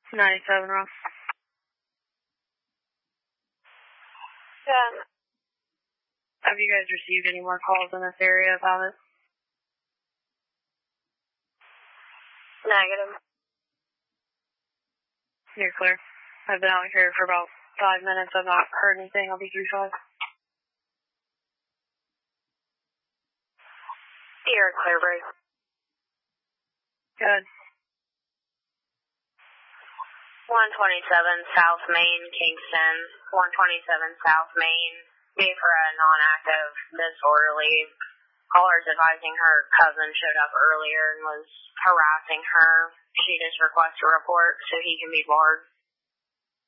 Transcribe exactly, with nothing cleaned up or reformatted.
ninety-seven, Ross. Yeah. Have you guys received any more calls in this area about it? Negative. You're clear. I've been out here for about five minutes. I've not heard anything. I'll be three five. You're clear, break. Good. one twenty-seven South Main, Kingston. one twenty-seven South Main. Be for a non-active disorderly. Caller's advising her cousin showed up earlier and was harassing her. She just requests a report so he can be barred.